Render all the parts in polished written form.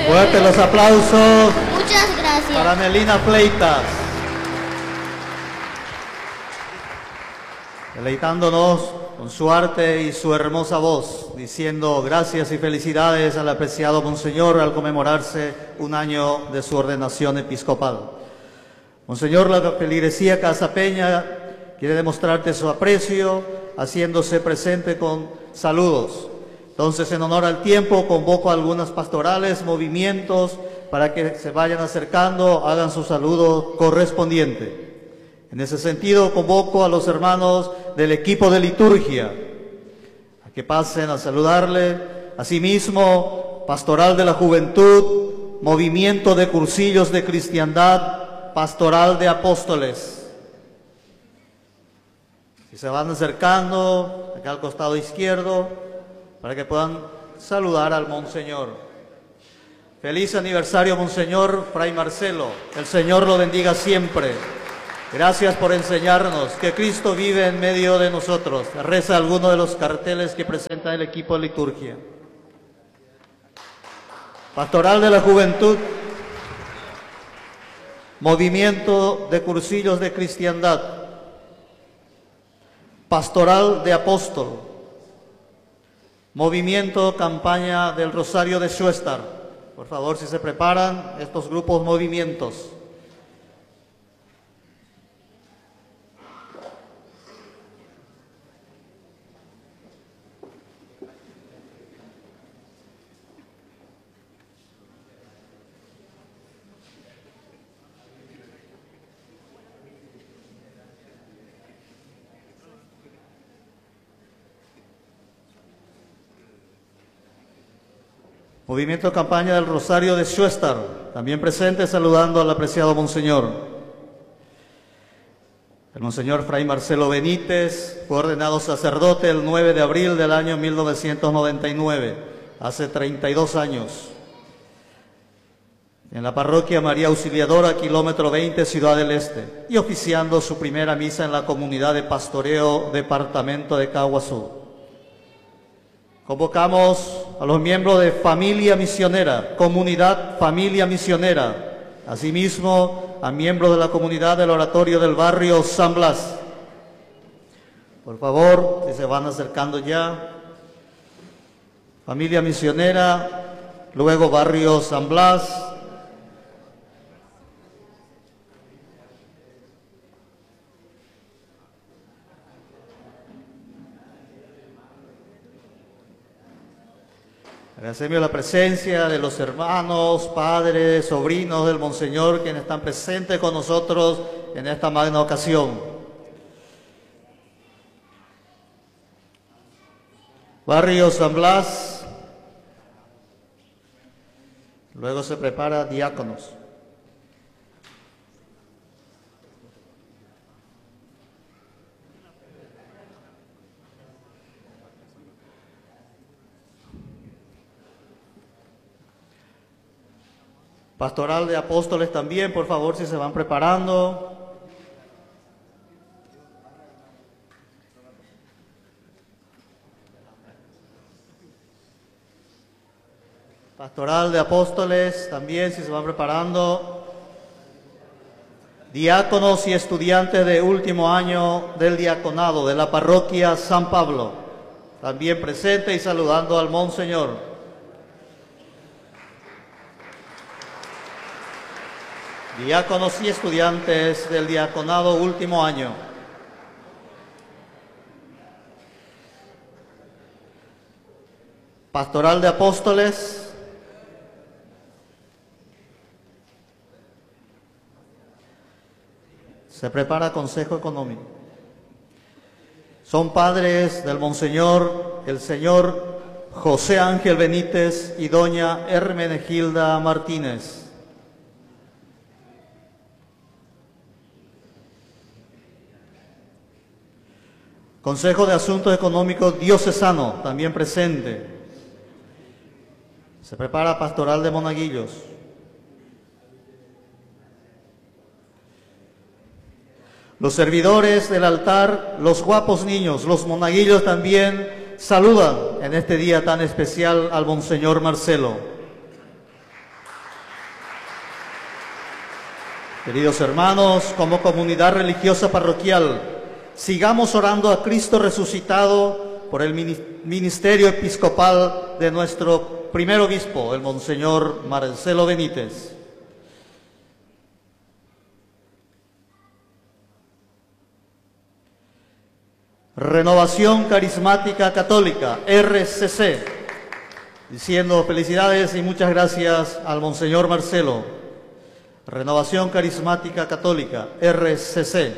Fuerte los aplausos Muchas gracias. para Melina Fleitas. Deleitándonos con su arte y su hermosa voz, diciendo gracias y felicidades al apreciado Monseñor al conmemorarse un año de su ordenación episcopal. Monseñor, la feligresía Casapeña quiere demostrarte su aprecio, haciéndose presente con saludos. Entonces, en honor al tiempo, convoco a algunas pastorales, movimientos, para que se vayan acercando, hagan su saludo correspondiente. En ese sentido, convoco a los hermanos del equipo de liturgia a que pasen a saludarle. Asimismo, Pastoral de la Juventud, Movimiento de Cursillos de Cristiandad, Pastoral de Apóstoles. Si se van acercando, acá al costado izquierdo, para que puedan saludar al Monseñor. Feliz aniversario, Monseñor Fray Marcelo. El Señor lo bendiga siempre. Gracias por enseñarnos que Cristo vive en medio de nosotros. Reza alguno de los carteles que presenta el equipo de liturgia. Pastoral de la Juventud, Movimiento de Cursillos de Cristiandad, Pastoral de Apóstol, Movimiento Campaña del Rosario de Schwestar. Por favor, si se preparan estos grupos movimientos. Movimiento Campaña del Rosario de Schwestar, también presente, saludando al apreciado Monseñor. El Monseñor Fray Marcelo Benítez fue ordenado sacerdote el 9 de abril del año 1999, hace 32 años, en la parroquia María Auxiliadora, kilómetro 20, Ciudad del Este, y oficiando su primera misa en la comunidad de pastoreo, departamento de Caguazú. Convocamos a los miembros de Familia Misionera, Comunidad Familia Misionera, asimismo a miembros de la comunidad del oratorio del barrio San Blas. Por favor, si se van acercando ya. Familia Misionera, luego barrio San Blas. Agradecemos la presencia de los hermanos, padres, sobrinos del Monseñor, quienes están presentes con nosotros en esta magna ocasión. Barrio San Blas. Luego se prepara diáconos. Pastoral de Apóstoles también, por favor, si se van preparando. Pastoral de Apóstoles también, si se van preparando. Diáconos y estudiantes de último año del diaconado de la parroquia San Pablo, también presente y saludando al Monseñor. Diáconos y estudiantes del diaconado último año. Pastoral de Apóstoles. Se prepara Consejo Económico. Son padres del Monseñor, el señor José Ángel Benítez y doña Hermenegilda Martínez. Consejo de Asuntos Económicos Diocesano, también presente. Se prepara Pastoral de Monaguillos. Los servidores del altar, los guapos niños, los monaguillos también saludan en este día tan especial al Monseñor Marcelo. Queridos hermanos, como comunidad religiosa parroquial, sigamos orando a Cristo resucitado por el ministerio episcopal de nuestro primer obispo, el Monseñor Marcelo Benítez. Renovación Carismática Católica, RCC, diciendo felicidades y muchas gracias al Monseñor Marcelo. Renovación Carismática Católica, RCC.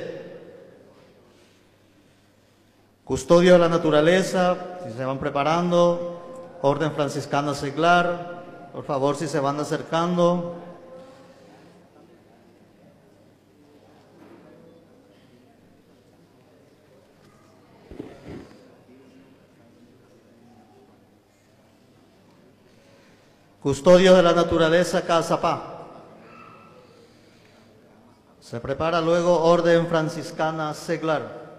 Custodio de la Naturaleza, si se van preparando. Orden Franciscana Seglar, por favor, si se van acercando. Custodio de la Naturaleza, Cazapá. Se prepara luego Orden Franciscana Seglar.